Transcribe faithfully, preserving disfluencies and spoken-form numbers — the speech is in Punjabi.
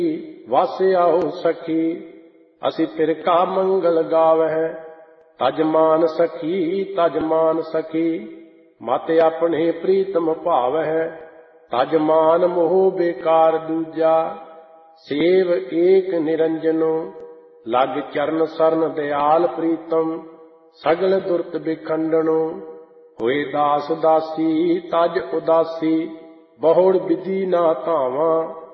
ਵਸ ਆਓ ਸਖੀ, ਅਸੀਂ ਫਿਰ ਕਾ ਮੰਗਲ ਗਾਵਹਿ। ਤਜ ਮਾਨ ਸਖੀ ਤਜ ਮਾਨ ਸਖੀ, ਮਤ ਆਪਣੇ ਪ੍ਰੀਤਮ ਭਾਵਹਿ। ਤਜ ਮਾਨ ਮੋਹ ਬੇਕਾਰ ਦੂਜਾ, ਸੇਵ ਏਕ ਨਿਰੰਜਨੋ। ਲਗ ਚਰਨ ਸਰਨ ਦਿਆਲ ਪ੍ਰੀਤਮ, ਸਗਲ ਦੁਰਤ ਬਿਖੰਡਨੋ। ਹੋਏ ਦਾਸ ਦਾਸੀ ਤਜ ਉਦਾਸੀ, ਬਹੁੜ ਵਿਧੀ ਨਾ ਧਾਵਾਂ।